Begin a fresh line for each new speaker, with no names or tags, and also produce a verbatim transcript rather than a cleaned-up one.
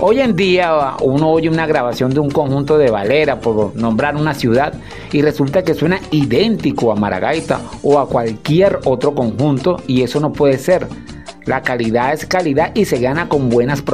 Hoy en día uno oye una grabación de un conjunto de Valera, por nombrar una ciudad, y resulta que suena idéntico a Maragaita o a cualquier otro conjunto, y eso no puede ser. La calidad es calidad y se gana con buenas